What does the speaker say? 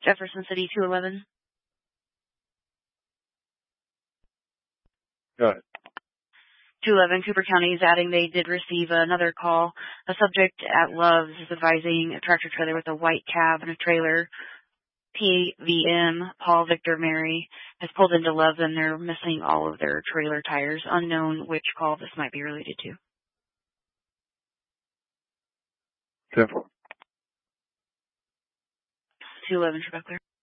Jefferson City 211. Go ahead. 211, Cooper County is adding they did receive another call. A subject at Love's is advising a tractor trailer with a white cab and a trailer. PVM, Paul Victor Mary, has pulled into Love's and they're missing all of their trailer tires. Unknown which call this might be related to. 10-4. 211, Trebek clear.